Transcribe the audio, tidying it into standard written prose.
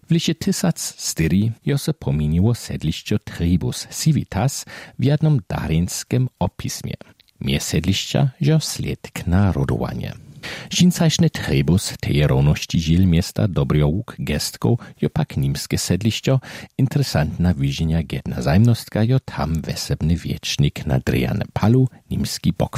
W liście 1004 jo se pominiło sedlišćo Tribus Civitas w jednom darinskim opismie. Mie sedlišća jo sled k narodowanie. Žincajšny Tribus teje rovnosti žil miesta Dobrjovuk gestko jo pak nimskie sedlišćo, interesantna widzenia jedna zajmnostka jo tam wesebny wiecznik na drejane palu nimski bok